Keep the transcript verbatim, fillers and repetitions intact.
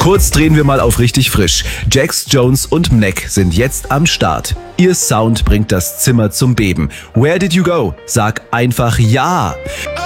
Kurz drehen wir mal auf richtig frisch. Jax Jones und Mnek sind jetzt am Start. Ihr Sound bringt das Zimmer zum Beben. Where did you go? Sag einfach ja.